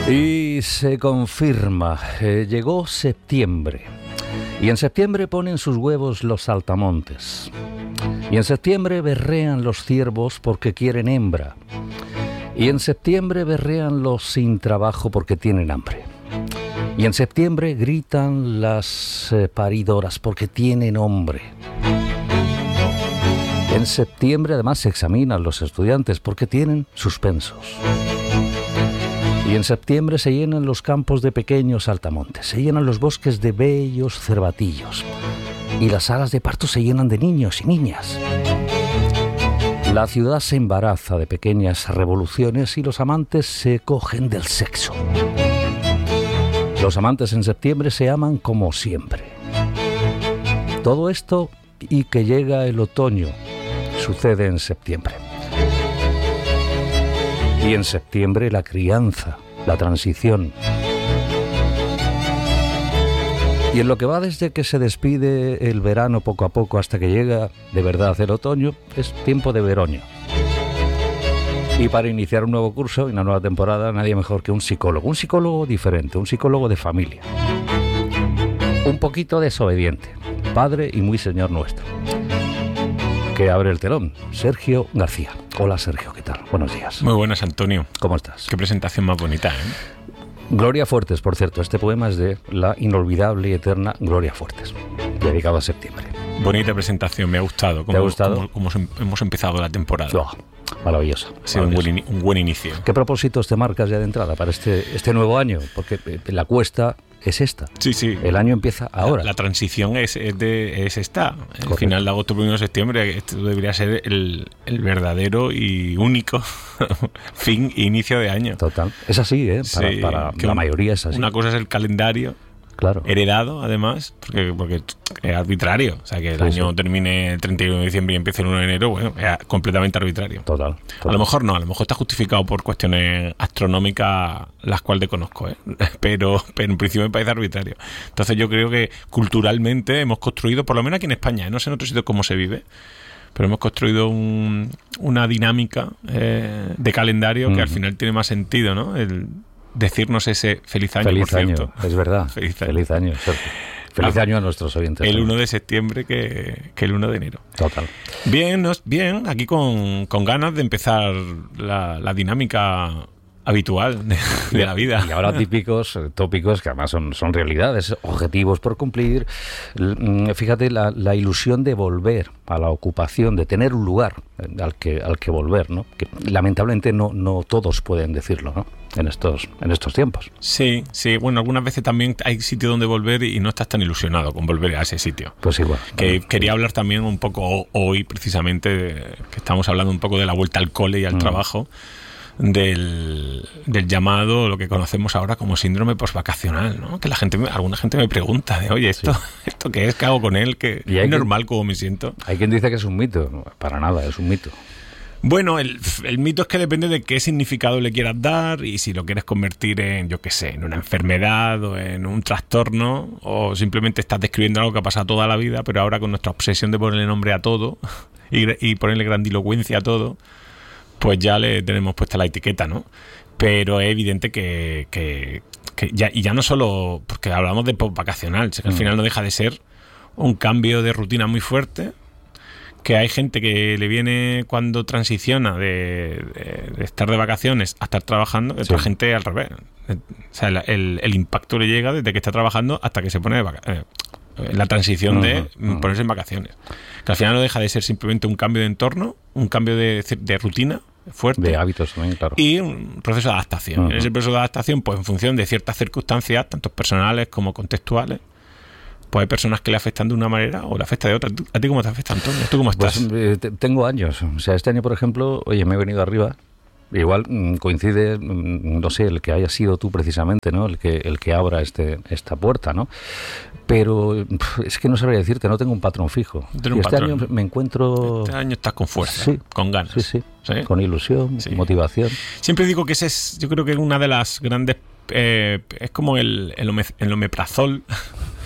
Y se confirma, llegó septiembre. Y en septiembre ponen sus huevos los saltamontes. Y en septiembre berrean los ciervos porque quieren hembra. Y en septiembre berrean los sin trabajo porque tienen hambre. Y en septiembre gritan las paridoras porque tienen hombre. En septiembre además se examinan los estudiantes porque tienen suspensos. Y en septiembre se llenan los campos de pequeños saltamontes, se llenan los bosques de bellos cervatillos. Y las salas de parto se llenan de niños y niñas. La ciudad se embaraza de pequeñas revoluciones y los amantes se cogen del sexo. Los amantes en septiembre se aman como siempre. Todo esto y que llega el otoño sucede en septiembre. Y en septiembre la crianza, la transición. Y en lo que va desde que se despide el verano poco a poco hasta que llega de verdad el otoño, es tiempo de veroño. Y para iniciar un nuevo curso y una nueva temporada, nadie mejor que un psicólogo diferente, un psicólogo de familia. Un poquito desobediente, padre y muy señor nuestro. Que abre el telón, Sergio García. Hola Sergio, ¿qué tal? Buenos días. Muy buenas, Antonio. ¿Cómo estás? Qué presentación más bonita, ¿eh? Gloria Fuertes, por cierto, este poema es de la inolvidable y eterna Gloria Fuertes, dedicado a septiembre. Bonita presentación, me ha gustado. ¿Te ha gustado? Cómo hemos empezado la temporada. Oh, maravilloso. Ha sido un buen inicio. ¿Qué propósitos te marcas ya de entrada para este nuevo año? Porque la cuesta es esta. Sí. El año empieza ahora. La transición es esta. Correcto. El final de agosto, 1 de septiembre, esto debería ser el verdadero y único fin e inicio de año. Total. Es así, ¿eh? Para la mayoría es así. Una cosa es el calendario. Claro. Heredado, además, porque es arbitrario. O sea, que el año termine el 31 de diciembre y empiece el 1 de enero, bueno, es completamente arbitrario. Total. A lo mejor no, a lo mejor está justificado por cuestiones astronómicas, las cuales desconozco, ¿eh? Pero en principio me parece arbitrario. Entonces yo creo que culturalmente hemos construido, por lo menos aquí en España, no sé en otros sitios cómo se vive, pero hemos construido una dinámica de calendario que al final tiene más sentido, ¿no? El decirnos ese feliz año, por cierto. Es verdad. Feliz año, Sergio. Feliz año a nuestros oyentes. El 1 de septiembre que el 1 de enero. Total. Bien, aquí con ganas de empezar la dinámica habitual de la vida. Y ahora tópicos que además son realidades, objetivos por cumplir. Fíjate, la ilusión de volver a la ocupación, de tener un lugar al que volver, ¿no? Que lamentablemente no todos pueden decirlo, ¿no? En estos tiempos. Sí, bueno, algunas veces también hay sitio donde volver y no estás tan ilusionado con volver a ese sitio. Pues igual. Quería hablar también un poco hoy, precisamente, que estamos hablando un poco de la vuelta al cole y al trabajo, del llamado, lo que conocemos ahora como síndrome postvacacional, ¿no? Que alguna gente me pregunta de, oye, ¿esto qué es? ¿Qué hago con él? ¿Que es normal cómo me siento? Hay quien dice que es un mito. No, para nada, es un mito. Bueno, el mito es que depende de qué significado le quieras dar y si lo quieres convertir en, yo qué sé, en una enfermedad o en un trastorno, o simplemente estás describiendo algo que ha pasado toda la vida, pero ahora con nuestra obsesión de ponerle nombre a todo y ponerle grandilocuencia a todo, pues ya le tenemos puesta la etiqueta, ¿no? Pero es evidente que ya no solo porque hablamos de postvacacional, que al final no deja de ser un cambio de rutina muy fuerte, que hay gente que le viene cuando transiciona de estar de vacaciones a estar trabajando, y otra gente al revés. O sea, el impacto le llega desde que está trabajando hasta que se pone de vacaciones. La transición de ponerse en vacaciones. Que al final no deja de ser simplemente un cambio de entorno, un cambio de rutina fuerte. De hábitos también, claro. Y un proceso de adaptación. En ese proceso de adaptación, pues en función de ciertas circunstancias, tanto personales como contextuales, pues hay personas que le afectan de una manera o le afecta de otra. ¿A ti cómo te afecta, Antonio? ¿Tú cómo estás? Pues tengo años. O sea, este año, por ejemplo, oye, me he venido arriba. Igual coincide, no sé, el que haya sido tú precisamente, ¿no? El que abra esta puerta, ¿no? Pero es que no sabría decirte, no tengo un patrón fijo. Año me encuentro... Este año estás con fuerza, sí, con ganas. Sí, con ilusión, motivación. Siempre digo que yo creo que es una de las grandes... es como el omeprazol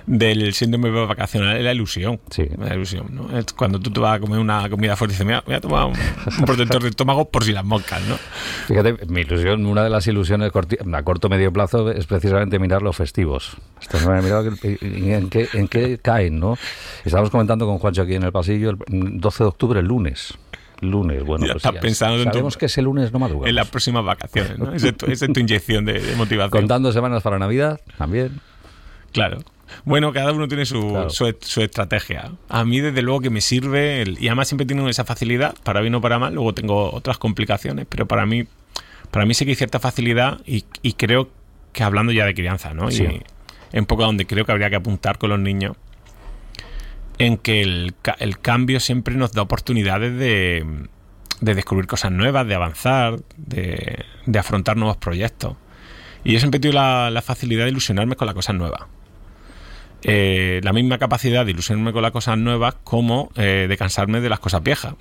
del síndrome vacacional es la ilusión. Sí. La ilusión, ¿no? Es cuando tú te vas a comer una comida fuerte y dices, mira, voy a tomar un protector de estómago por si las moscas, ¿no? Fíjate, mi ilusión, una de las ilusiones a corto medio plazo es precisamente mirar los festivos. Esto no me he mirado en qué caen, ¿no? Estábamos comentando con Juancho aquí en el pasillo, el 12 de octubre, el lunes, bueno, ya pues estás pensando sabemos que ese lunes no madrugamos. En las próximas vacaciones, ¿no? Esa es tu inyección de motivación. Contando semanas para Navidad, también. Claro. Bueno, cada uno tiene su estrategia. A mí, desde luego, que me sirve, y además siempre tengo esa facilidad, para bien o para mal, luego tengo otras complicaciones, pero para mí sí que hay cierta facilidad y creo que hablando ya de crianza, ¿no? Sí. Y es un poco donde creo que habría que apuntar con los niños, en que el cambio siempre nos da oportunidades de descubrir cosas nuevas, de avanzar, de afrontar nuevos proyectos. Y yo siempre he tenido la facilidad de ilusionarme con las cosas nuevas. La misma capacidad de ilusionarme con las cosas nuevas como de cansarme de las cosas viejas.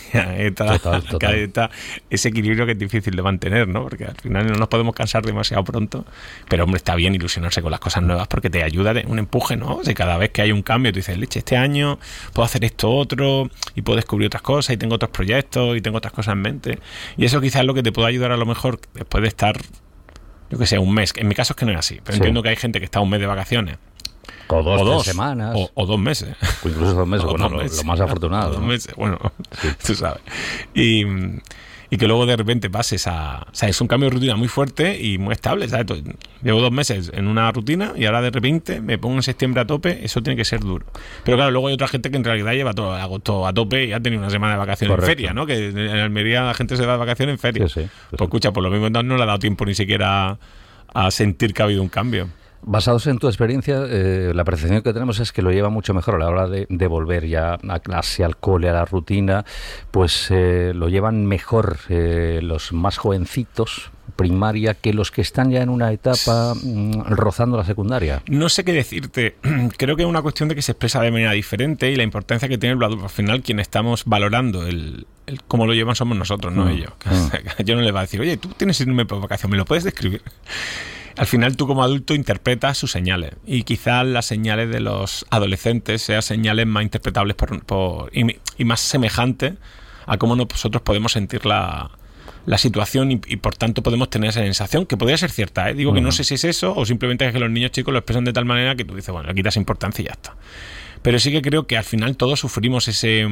Está ese equilibrio que es difícil de mantener, ¿no? Porque al final no nos podemos cansar demasiado pronto, pero hombre, está bien ilusionarse con las cosas nuevas porque te ayuda un empuje, ¿no? O sea, cada vez que hay un cambio tú dices, leche, este año puedo hacer esto otro y puedo descubrir otras cosas y tengo otros proyectos y tengo otras cosas en mente, y eso quizás es lo que te puede ayudar a lo mejor después de estar, yo que sé, un mes. En mi caso es que no es así, pero entiendo que hay gente que está un mes de vacaciones o dos semanas. O 2 meses. O incluso 2 meses. Bueno, lo más afortunado. 2 meses, bueno, sí. Tú sabes. Y que luego de repente pases a... O sea, es un cambio de rutina muy fuerte y muy estable, ¿sabes? Llevo 2 meses en una rutina y ahora de repente me pongo en septiembre a tope. Eso tiene que ser duro. Pero claro, luego hay otra gente que en realidad lleva todo agosto a tope y ha tenido una semana de vacaciones. Correcto. En feria, ¿no? Que en Almería la gente se va de vacaciones en feria. Sí. Pues escucha, por lo mismo no le ha dado tiempo ni siquiera a sentir que ha habido un cambio. Basados en tu experiencia, la percepción que tenemos es que lo lleva mucho mejor a la hora de volver ya a clase, al cole, a la rutina, pues lo llevan mejor los más jovencitos, primaria, que los que están ya en una etapa rozando la secundaria. No sé qué decirte. Creo que es una cuestión de que se expresa de manera diferente y la importancia que tiene el adulto. Al final, quien estamos valorando el cómo lo llevan somos nosotros, no ellos. Yo no les voy a decir, oye, tú tienes síndrome de provocación, ¿me lo puedes describir? Al final tú como adulto interpretas sus señales y quizás las señales de los adolescentes sean señales más interpretables y más semejantes a cómo nosotros podemos sentir la situación y por tanto podemos tener esa sensación que podría ser cierta, ¿eh? Digo que no sé si es eso o simplemente es que los niños chicos lo expresan de tal manera que tú dices, bueno, le quitas importancia y ya está. Pero sí que creo que al final todos sufrimos ese...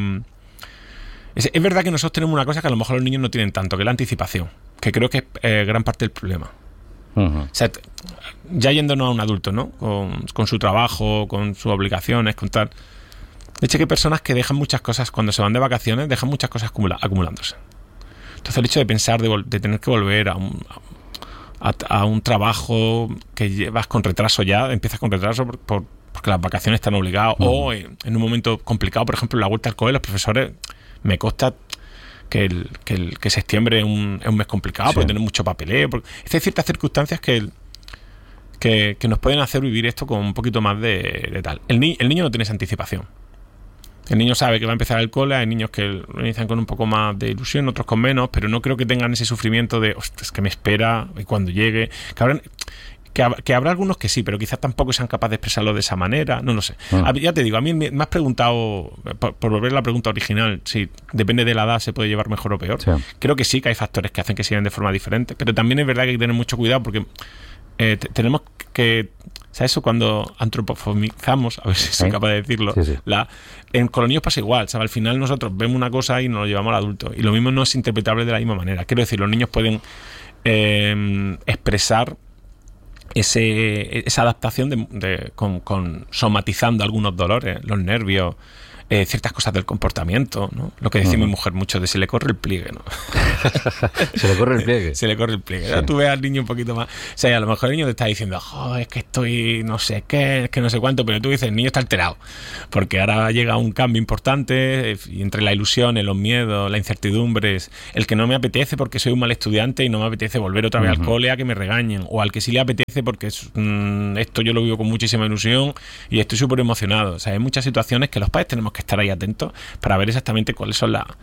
Es verdad que nosotros tenemos una cosa que a lo mejor los niños no tienen tanto, que es la anticipación, que creo que es gran parte del problema. O sea, ya yéndonos a un adulto, ¿no? Con su trabajo, con sus obligaciones, con tal. De hecho, que hay personas que dejan muchas cosas, cuando se van de vacaciones, dejan muchas cosas acumulándose. Entonces, el hecho de pensar, de tener que volver a un trabajo que llevas con retraso ya, empiezas con retraso porque las vacaciones están obligadas, o en un momento complicado, por ejemplo, la vuelta al cole, los profesores, me consta que septiembre es un mes complicado, porque tiene mucho papeleo. Hay ciertas circunstancias que nos pueden hacer vivir esto con un poquito más de tal. El niño no tiene esa anticipación. El niño sabe que va a empezar el cole, hay niños que lo inician con un poco más de ilusión, otros con menos, pero no creo que tengan ese sufrimiento de, ostras, que me espera y cuando llegue. Que habrá algunos que sí, pero quizás tampoco sean capaces de expresarlo de esa manera, no lo sé. Ya te digo, a mí me has preguntado, por volver a la pregunta original, si depende de la edad se puede llevar mejor o peor. Sí. Creo que sí, que hay factores que hacen que se lleven de forma diferente, pero también es verdad que hay que tener mucho cuidado porque tenemos que... ¿Sabes eso? Cuando antropomorfizamos, a ver si soy capaz de decirlo, con los niños pasa igual, ¿sabes? Al final nosotros vemos una cosa y nos lo llevamos al adulto, y lo mismo no es interpretable de la misma manera. Quiero decir, los niños pueden expresar esa adaptación con somatizando algunos dolores, los nervios, ciertas cosas del comportamiento, ¿no? Lo que decía mi mujer mucho de se le corre el pliegue, ¿no? Se le corre el pliegue. Se le corre el pliegue. Sí. Tú ves al niño un poquito más... O sea, a lo mejor el niño te está diciendo, es que estoy no sé qué, es que no sé cuánto, pero tú dices, el niño está alterado. Porque ahora llega un cambio importante y entre la ilusión, los miedos, las incertidumbres, el que no me apetece porque soy un mal estudiante y no me apetece volver otra vez al cole a que me regañen, o al que sí le apetece porque esto yo lo vivo con muchísima ilusión y estoy súper emocionado. O sea, hay muchas situaciones que los padres tenemos que estar ahí atentos para ver exactamente cuáles son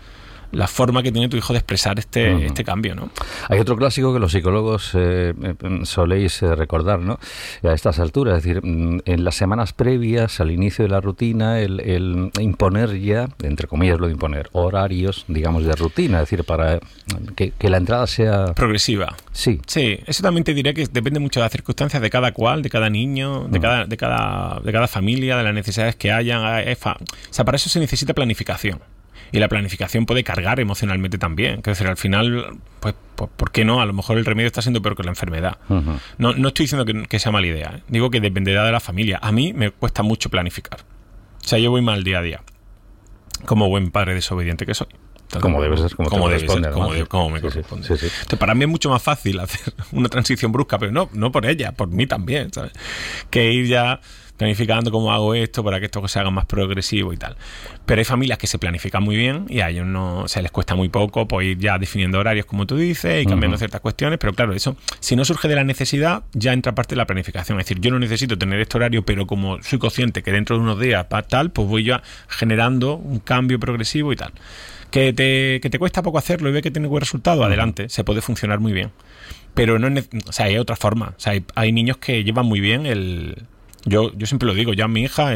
la forma que tiene tu hijo de expresar este cambio, ¿no? Hay otro clásico que los psicólogos soléis recordar, ¿no? A estas alturas, es decir, en las semanas previas al inicio de la rutina, el imponer ya, entre comillas lo de imponer, horarios, digamos, de rutina, es decir, para que la entrada sea... progresiva. Sí. Sí, eso también te diré que depende mucho de las circunstancias de cada cual, de cada niño, de cada familia, de las necesidades que hayan. O sea, para eso se necesita planificación. Y la planificación puede cargar emocionalmente también. Es decir, al final, pues, ¿por qué no? A lo mejor el remedio está siendo peor que la enfermedad. Uh-huh. No estoy diciendo que sea mala idea, ¿eh? Digo que dependerá de la familia. A mí me cuesta mucho planificar. O sea, yo voy mal día a día. Como buen padre desobediente que soy. Entonces, como debe ser, como me corresponde. Sí. Entonces, para mí es mucho más fácil hacer una transición brusca, pero no por ella, por mí también, ¿sabes? Que ir ya planificando cómo hago esto para que esto se haga más progresivo y tal. Pero hay familias que se planifican muy bien y a ellos se les cuesta muy poco pues ir ya definiendo horarios, como tú dices, y cambiando ciertas cuestiones, pero claro, eso, si no surge de la necesidad, ya entra parte de la planificación. Es decir, yo no necesito tener este horario, pero como soy consciente que dentro de unos días tal, pues voy ya generando un cambio progresivo y tal. Que te cuesta poco hacerlo y ve que tiene buen resultado, adelante, se puede funcionar muy bien. Pero no o sea, hay otra forma. O sea, hay niños que llevan muy bien Yo siempre lo digo, ya mi hija,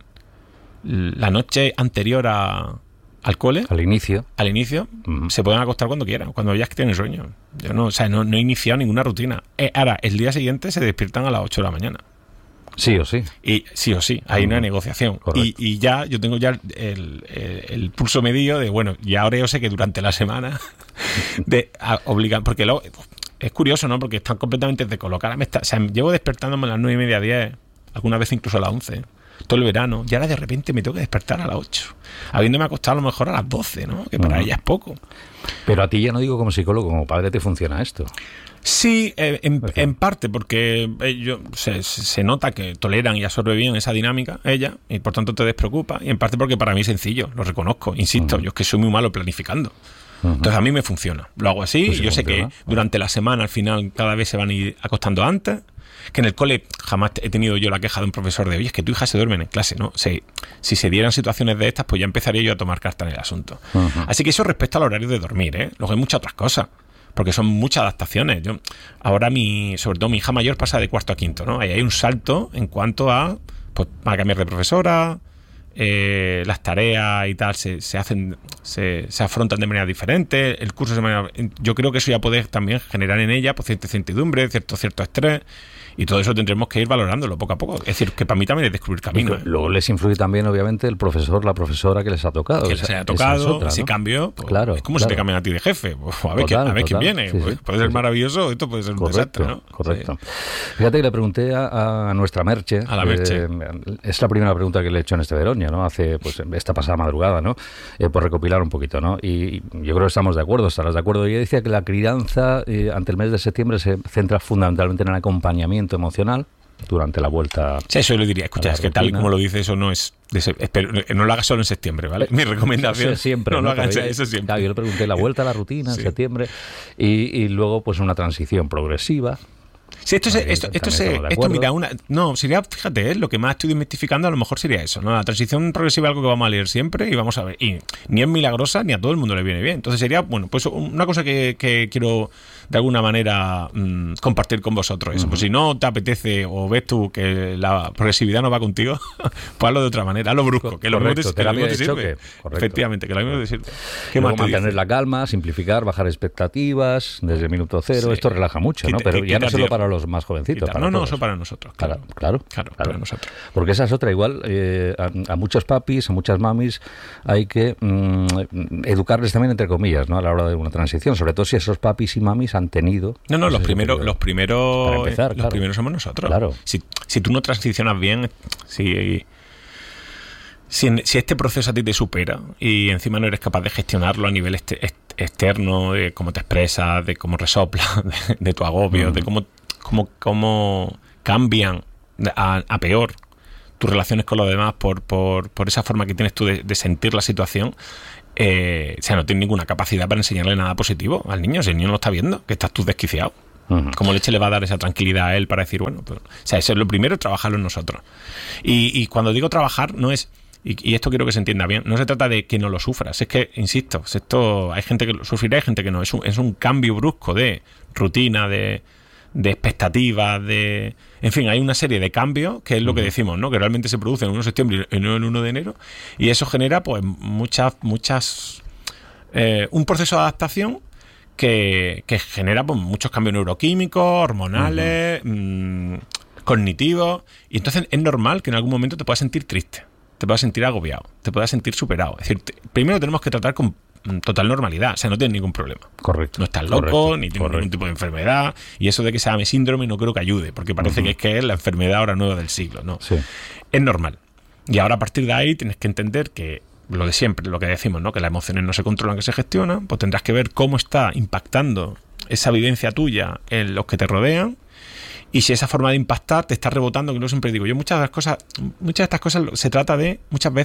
la noche anterior al cole, al inicio, se pueden acostar cuando quieran, cuando ellas que tienen sueño. Yo no he iniciado ninguna rutina. Ahora, el día siguiente se despiertan a las 8 de la mañana. Sí o sí. Y sí o sí, hay una negociación. Y ya yo tengo ya el pulso medido de, bueno, y ahora yo sé que durante la semana obligan, porque luego es curioso, ¿no? Porque están completamente descolocadas. O sea, llevo despertándome a las 9:30, 10, alguna vez incluso a las 11, todo el verano, y ahora de repente me tengo que despertar a las 8, habiéndome acostado a lo mejor a las 12, ¿no? Que para ella es poco. Pero a ti ya no digo como psicólogo, como padre te funciona esto. Sí, en parte, porque se nota que toleran y absorbe bien esa dinámica ella, y por tanto te despreocupa, y en parte porque para mí es sencillo, lo reconozco, insisto, yo es que soy muy malo planificando. Entonces a mí me funciona, lo hago así, y yo sé que durante la semana al final cada vez se van a ir acostando antes, que en el cole jamás he tenido yo la queja de un profesor de, oye, es que tu hija se duerme en clase, ¿no? Si se dieran situaciones de estas, pues ya empezaría yo a tomar carta en el asunto. Así que eso respecto al horario de dormir, ¿eh? Luego hay muchas otras cosas, porque son muchas adaptaciones. Ahora sobre todo mi hija mayor pasa de cuarto a quinto, ¿no? Ahí hay un salto en cuanto a, pues, a cambiar de profesora, las tareas y tal se afrontan de manera diferente, el curso yo creo que eso ya puede también generar en ella pues cierta incertidumbre, cierto estrés, y todo eso tendremos que ir valorándolo poco a poco. Es decir, que para mí también es descubrir camino. Luego les influye también, obviamente, el profesor, la profesora que les ha tocado. Que les haya tocado, otra, ¿no? Si cambio, pues, claro, es como si te cambian a ti de jefe. Pues, a ver quién viene. Sí, pues, puede ser maravilloso, esto puede ser un desastre, ¿no? Correcto. Sí. Fíjate que le pregunté a nuestra Merche. A la Merche. Es la primera pregunta que le he hecho en este Veroña, ¿no? Hace, pues, esta pasada madrugada, ¿no? Por recopilar un poquito, ¿no? Y yo creo que estamos de acuerdo, estarás de acuerdo. Ella decía que la crianza ante el mes de septiembre se centra fundamentalmente en el acompañamiento emocional durante la vuelta. Sí, eso le diría, escucha, es que tal y como lo dice, eso no es no lo hagas solo en septiembre, ¿vale? Mi recomendación es siempre, no lo hagas eso siempre. Claro, yo le pregunté la vuelta a la rutina en septiembre y luego pues una transición progresiva. Sí, esto mira, sería, fíjate, lo que más estoy desmitificando a lo mejor sería eso, ¿no? La transición progresiva es algo que vamos a leer siempre y vamos a ver, y ni es milagrosa ni a todo el mundo le viene bien. Entonces sería, bueno, pues una cosa que quiero de alguna manera compartir con vosotros. Eso. Pues si no te apetece o ves tú que la progresividad no va contigo, pues hazlo de otra manera, hazlo brusco, que lo mismo te sirve. Efectivamente, que lo mismo te sirve. ¿Qué más mantener la calma, simplificar, bajar expectativas desde el minuto cero, esto relaja mucho, ¿no? Pero ya no solo para los más jovencitos. Eso para nosotros. Claro, para nosotros. Porque esa es otra, igual a muchos papis, a muchas mamis hay que educarles también entre comillas, ¿no? A la hora de una transición, sobre todo si esos papis y mamis han tenido. Los primeros somos nosotros. Claro. Si tú no transicionas bien, si este proceso a ti te supera y encima no eres capaz de gestionarlo a nivel externo, de cómo te expresas, de cómo resoplas, de tu agobio, de cómo cambian a peor tus relaciones con los demás por esa forma que tienes tú de sentir la situación. O sea, no tienes ninguna capacidad para enseñarle nada positivo al niño. Si el niño no lo está viendo, que estás tú desquiciado. ¿Cómo leche le va a dar esa tranquilidad a él para decir, bueno, pues, o sea, eso es lo primero, trabajarlo en nosotros. Y cuando digo trabajar, no es y esto quiero que se entienda bien, no se trata de que no lo sufras, es que, insisto, esto hay gente que lo sufrirá y hay gente que no, es un cambio brusco de rutina, de expectativas, en fin, hay una serie de cambios que es lo que decimos, ¿no? Que realmente se producen el 1 de septiembre y no el 1 de enero, y eso genera pues muchas un proceso de adaptación que genera pues, muchos cambios neuroquímicos, hormonales, cognitivos, y entonces es normal que en algún momento te puedas sentir triste, te puedas sentir agobiado, te puedas sentir superado. Es decir, primero tenemos que tratar con total normalidad, o sea, no tienes ningún problema. Correcto. No estás loco, ni tienes ningún tipo de enfermedad, y eso de que se llame síndrome no creo que ayude, porque parece que es la enfermedad ahora nueva del siglo, ¿no? Sí. Es normal. Y ahora a partir de ahí tienes que entender que lo de siempre, lo que decimos, ¿no? Que las emociones no se controlan, que se gestionan, pues tendrás que ver cómo está impactando esa vivencia tuya en los que te rodean, y si esa forma de impactar te está rebotando, que yo siempre digo, muchas de estas cosas se trata de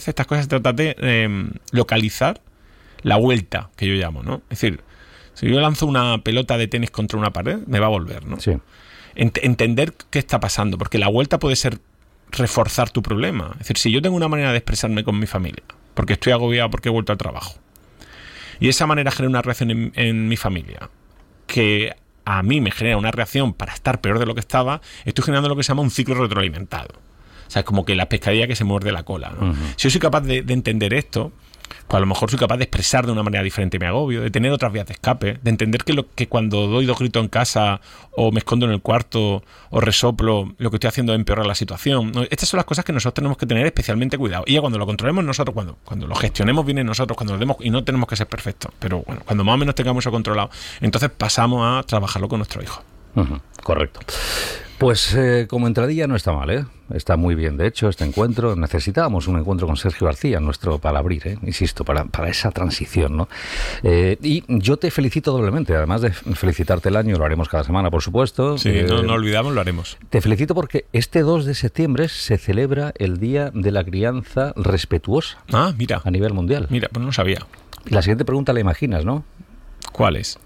localizar la vuelta, que yo llamo, ¿no? Es decir, si yo lanzo una pelota de tenis contra una pared, me va a volver, ¿no? Sí. Entender qué está pasando, porque la vuelta puede ser reforzar tu problema. Es decir, si yo tengo una manera de expresarme con mi familia, porque estoy agobiado porque he vuelto al trabajo, y esa manera genera una reacción en mi familia, que a mí me genera una reacción para estar peor de lo que estaba, estoy generando lo que se llama un ciclo retroalimentado. O sea, es como que la pescadilla que se muerde la cola, ¿no? Si yo soy capaz de entender esto, pues a lo mejor soy capaz de expresar de una manera diferente mi agobio, de tener otras vías de escape, de entender que cuando doy 2 gritos en casa, o me escondo en el cuarto, o resoplo, lo que estoy haciendo es empeorar la situación. Estas son las cosas que nosotros tenemos que tener especialmente cuidado. Y ya cuando lo controlemos nosotros, cuando lo gestionemos bien nosotros, cuando lo demos, y no tenemos que ser perfectos, pero bueno, cuando más o menos tengamos eso controlado, entonces pasamos a trabajarlo con nuestro hijo. Correcto. Pues como entradilla no está mal, ¿eh? Está muy bien, de hecho, este encuentro. Necesitábamos un encuentro con Sergio García, nuestro palabrir, insisto, para esa transición, ¿no? Y yo te felicito doblemente, además de felicitarte el año, lo haremos cada semana, por supuesto. Sí, no olvidamos, lo haremos. Te felicito porque este 2 de septiembre se celebra el Día de la Crianza Respetuosa. Ah, mira. A nivel mundial. Mira, pues no lo sabía. Y la siguiente pregunta la imaginas, ¿no? ¿Cuál es?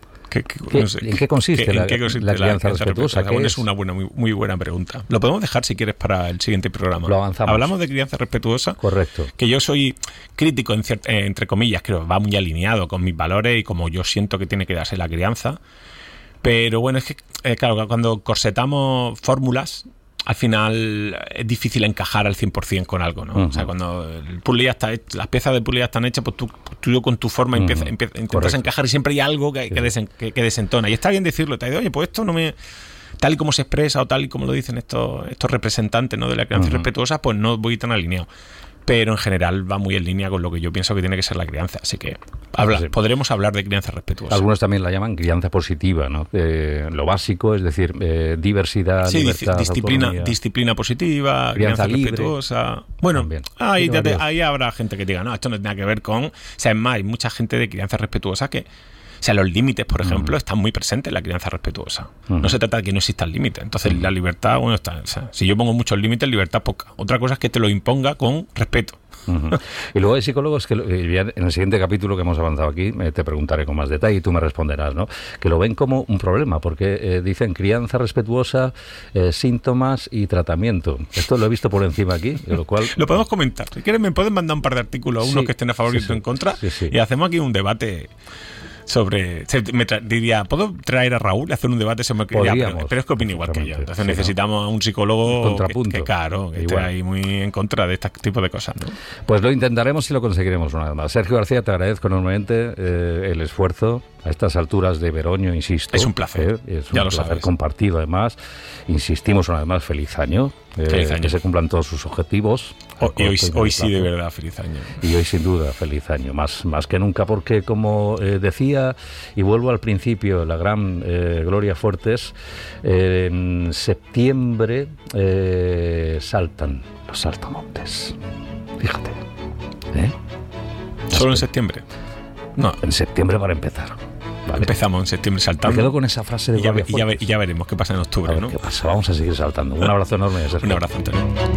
¿En qué consiste la crianza respetuosa? Bueno, es una muy buena pregunta. Lo podemos dejar, si quieres, para el siguiente programa. Lo avanzamos. Hablamos de crianza respetuosa. Correcto. Que yo soy crítico, entre comillas, creo que va muy alineado con mis valores y como yo siento que tiene que darse la crianza. Pero bueno, es que, claro, cuando corsetamos fórmulas, al final es difícil encajar al 100% con algo, ¿no? O sea, cuando el puzzle ya está hecho, las piezas del puzzle ya están hechas, pues tú con tu forma intentas encajar, y siempre hay algo que desentona. Y está bien decirlo, te digo, oye, pues esto no me... Tal y como se expresa o tal y como lo dicen estos representantes, ¿no?, de la crianza respetuosa, pues no voy tan alineado. Pero en general va muy en línea con lo que yo pienso que tiene que ser la crianza. Así que podremos hablar de crianza respetuosa. Algunos también la llaman crianza positiva, ¿no? Lo básico, es decir, diversidad, libertad, disciplina positiva, crianza respetuosa. Bueno, ahí habrá gente que diga, no, esto no tiene nada que ver con... O sea, es más, hay mucha gente de crianza respetuosa que... O sea, los límites, por ejemplo, están muy presentes en la crianza respetuosa. No se trata de que no existan límites. Entonces, la libertad, bueno, está. O sea, si yo pongo muchos límites, libertad poca. Otra cosa es que te lo imponga con respeto. Y luego hay psicólogos que en el siguiente capítulo que hemos avanzado aquí te preguntaré con más detalle y tú me responderás, ¿no? Que lo ven como un problema porque dicen crianza respetuosa, síntomas y tratamiento. Esto lo he visto por encima aquí, lo cual... Lo podemos comentar. Si quieres me pueden mandar un par de artículos, unos que estén a favor y otros en contra, y hacemos aquí un debate sobre... diría, ¿puedo traer a Raúl y hacer un debate sobre crianza? Pero es que opina igual que yo. Entonces necesitamos a un psicólogo que esté ahí muy en contra de este tipo de cosas, ¿no? Pues lo intentaremos y lo conseguiremos una vez más. Sergio García, te agradezco enormemente el esfuerzo a estas alturas de veroño, insisto. Es un placer. Es un placer compartido, además. Insistimos una vez más, feliz año. Feliz año. Que se cumplan todos sus objetivos. Hoy sí, de verdad, feliz año. Y hoy, sin duda, feliz año. Más que nunca, porque, como decía, y vuelvo al principio, la gran Gloria Fuertes, en septiembre saltan los saltamontes. Fíjate. ¿Solo en septiembre? No. En septiembre para empezar. Vale. Empezamos en septiembre saltando. Me quedo con esa frase de Gloria Fuertes. Y ya veremos qué pasa en octubre, ¿no? ¿Qué pasa? Vamos a seguir saltando. Un abrazo enorme, Sergio. Un abrazo, Antonio.